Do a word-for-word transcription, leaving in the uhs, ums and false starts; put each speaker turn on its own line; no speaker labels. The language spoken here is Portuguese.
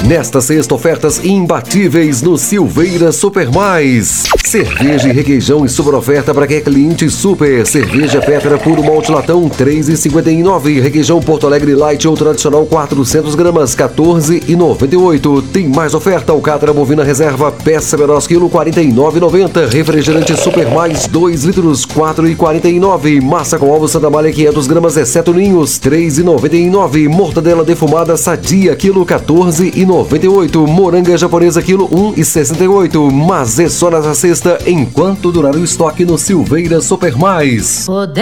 Nesta sexta, ofertas imbatíveis no Silveira Super Mais. Cerveja e requeijão em super oferta para quem é cliente super. Cerveja Petra puro malte latão três reais e cinquenta e nove centavos. Requeijão Porto Alegre Light ou tradicional quatrocentas gramas quatorze reais e noventa e oito centavos. Tem mais oferta. Alcatra bovina reserva peça menor quilo quarenta e nove reais e noventa centavos. Refrigerante Super Mais dois litros quatro reais e quarenta e nove centavos. Massa com ovos Santa Malha quinhentas gramas exceto ninhos três reais e noventa e nove centavos. Mortadela defumada Sadia quilo quatorze reais e noventa e oito centavos. Moranga japonesa quilo um real e sessenta e oito centavos. Mas é só nessa sexta enquanto durar o estoque no Silveira Super Mais.